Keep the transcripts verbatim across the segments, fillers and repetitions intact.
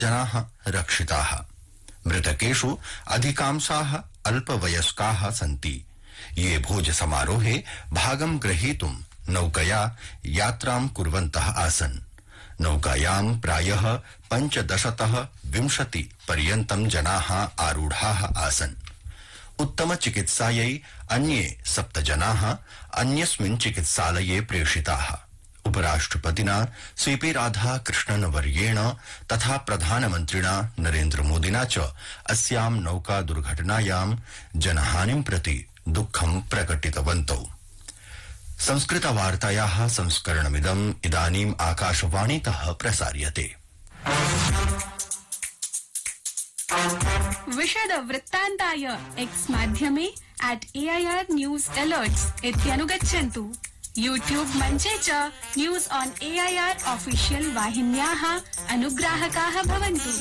जनाः रक्षिताः। मृतकेषु अधिकांशाः अल्पवयस्काः सन्ति। ये भोज समारोहे भागं ग्रहीतुं नौकया यात्रां कुर्वन्तः आसन्। नौकायां प्रायः पञ्चदशतः विंशति पर्यन्तं जनाः आरूढाः आसन्। उत्तम चिकित्सायै अन्ये सप्त जनाः अन्यस्मिन् चिकित्सालये प्रेषिताः। उपराष्ट्रपतिना सीपी राधाकृष्णन वर्येण तथा प्रधानमन्त्रिणा नरेन्द्र मोदिना च अस्यां नौका दुर्घटनायां जनहानिं प्रति दुःखं प्रकटितवन्तौ। संस्कृतवार्तायाः संस्करणमिदम् इदानीम् आकाशवाणीतः प्रसार्यते। विशद वृत्तान्ताय एक्स माध्यमे eight AIR news alerts इत्यनुगच्छन्तु। YouTube मञ्चे च न्यूज ऑन एआईआर ऑफिशियल वाहिन्याः अनुग्राहकाः भवन्तु।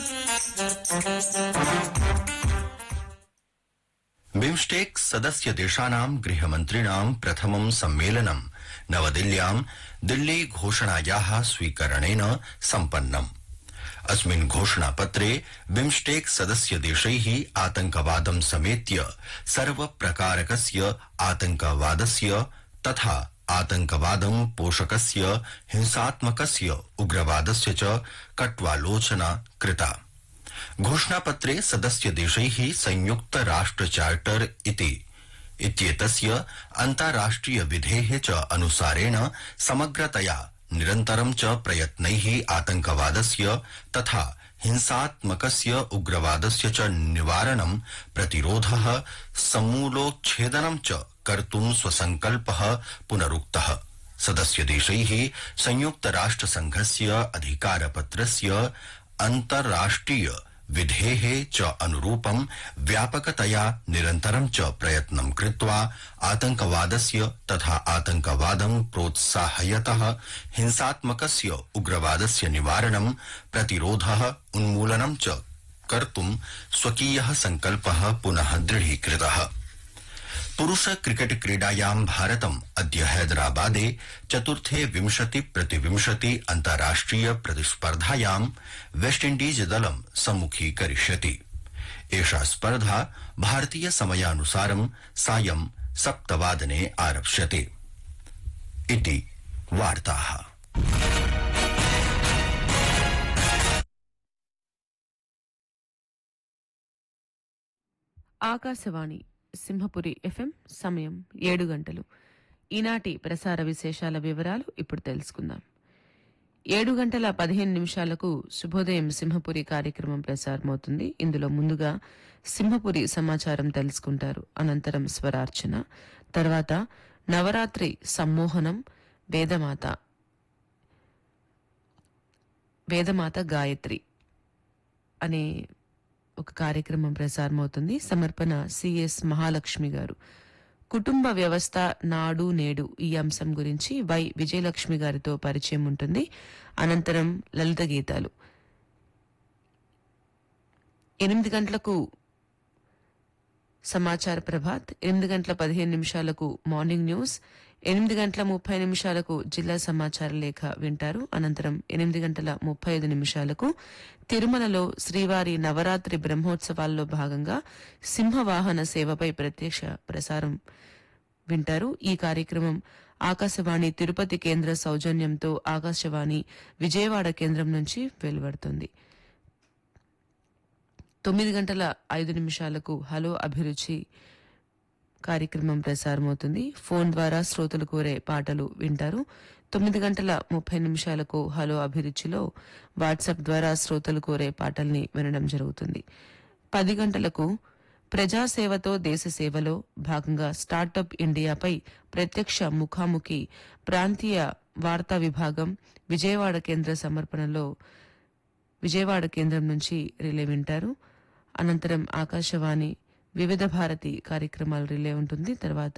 बिम्स्टेक सदस्य देशानां गृहमन्त्रिणां प्रथमं सम्मेलनं नवदिल्ल्यां दिल्ली घोषणायाः स्वीकरणेन सम्पन्नम्। अस्मिन् घोषणापत्रे बिम्स्टेक सदस्य देशैः आतंकवादं समेत्य सर्वप्रकारकस्य आतंकवादस्य तथा आतंकवादं पोषकस्य हिंसात्मकस्य उग्रवादस्य च कट्वालोचना कृता। घोषणापत्रे सदस्य देशैः संयुक्त राष्ट्र चार्टर इति इत्येतस्य अन्ताराष्ट्रिय विधेः च अनुसारेण समग्रतया निरन्तरं च प्रयत्नैः आतंकवादस्य तथा हिंसात्मकस्य उग्रवादस्य च निवारणं प्रतिरोधः समूलोच्छेदनं च कर्तुं स्वसंकल्पः पुनरुक्तः। सदस्य देशैः संयुक्त राष्ट्र संघस्य अधिकारपत्रस्य अन्ताराष्ट्रिय विधेः च अनुरूपं व्यापकतया निरन्तरं च प्रयत्नं कृत्वा आतंकवादस्य तथा आतंकवादं प्रोत्साहयतः हिंसात्मकस्य उग्रवादस्य निवारणं प्रतिरोधः उन्मूलनं च कर्तुं स्वकीयः संकल्पः पुनः दृढीकृतः। पुरुष क्रिकेट क्रीडायां भारतम् अद्य हैदराबादे चतुर्थे विंशति प्रतिविंशति अन्ताराष्ट्रिय प्रतिस्पर्धायां वेस्टइण्डीज दलं सम्मुखीकरिष्यति। एषा स्पर्धा भारतीय समयानुसारं सायं सप्तवादने आरप्स्यते। इति वार्ताः। ఆకాశవాణి సింహపురి ఎఫ్ఎం సమయం ఏడు గంటలు. ఈనాటి ప్రసార విశేషాల వివరాలు ఇప్పుడు తెలుసుకుందాం. ఏడు గంటల పదిహేను నిమిషాలకు శుభోదయం సింహపురి కార్యక్రమం ప్రసారమవుతుంది. ఇందులో ముందుగా సింహపురి సమాచారం తెలుసుకుంటారు. అనంతరం స్వరార్చన, తర్వాత నవరాత్రి సమ్మోహనం, వేదమాత వేదమాత గాయత్రి అనే ఒక కార్యక్రమం ప్రసారమవుతుంది. సమర్పణ సిఎస్ మహాలక్ష్మి గారు. కుటుంబ వ్యవస్థ నాడు నేడు ఈ అంశం గురించి వై విజయలక్ష్మి గారితో పరిచయం ఉంటుంది. అనంతరం లలిత గీతాలు. ఎనిమిది గంటలకు సమాచార ప్రభాత్, ఎనిమిది గంటల పదిహేను నిమిషాలకు మార్నింగ్ న్యూస్, ఎనిమిది గంటల ముప్పై నిమిషాలకు జిల్లా సమాచార లేఖ వింటారు. అనంతరం ఎనిమిది గంటల ముప్పై ఐదు నిమిషాలకు తిరుమలలో శ్రీవారి నవరాత్రి బ్రహ్మోత్సవాల్లో భాగంగా సింహవాహన సేవపై ప్రత్యక్ష ప్రసారం వింటారు. ఈ కార్యక్రమం ఆకాశవాణి తిరుపతి కేంద్ర సౌజన్యంతో ఆకాశవాణి విజయవాడ కేంద్రం నుంచి వెలువడుతుంది. తొమ్మిది గంటల ఐదు నిమిషాలకు హలో అభిరుచి కార్యక్రమం ప్రసారమవుతుంది. ఫోన్ ద్వారా శ్రోతలు కోరే పాటలు వింటారు. తొమ్మిది గంటల ముప్పై నిమిషాలకు హలో అభిరుచిలో వాట్సాప్ ద్వారా శ్రోతలు కోరే పాటల్ని వినడం జరుగుతుంది. పది గంటలకు ప్రజాసేవతో దేశ సేవలో భాగంగా స్టార్టప్ ఇండియాపై ప్రత్యక్ష ముఖాముఖి ప్రాంతీయ వార్తా విభాగం విజయవాడ కేంద్ర సమర్పణలో విజయవాడ కేంద్రం నుంచి రిలే వింటారు. అనంతరం ఆకాశవాణి వివిధ భారతి కార్యక్రమాలు రిలే ఉంటుంది. తర్వాత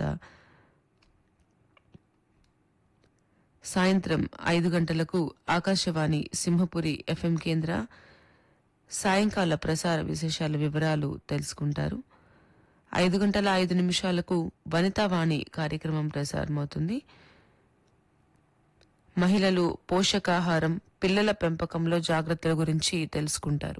సాయంత్రం ఐదు గంటలకు ఆకాశవాణి సింహపురి ఎఫ్ఎం కేంద్ర సాయంకాల ప్రసార విశేషాల వివరాలు తెలుసుకుంటారు. ఐదు గంటల ఐదు నిమిషాలకు వనితావాణి కార్యక్రమం ప్రసారమవుతుంది. మహిళలు పోషకాహారం పిల్లల పెంపకంలో జాగ్రత్తల గురించి తెలుసుకుంటారు.